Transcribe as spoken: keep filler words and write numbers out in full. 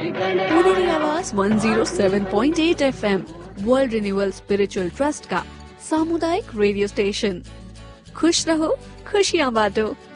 पुनेरी आवाज one oh seven point eight F M world renewal spiritual trust का सामुदायिक radio station. खुश रहो, खुशियाँ बांटो।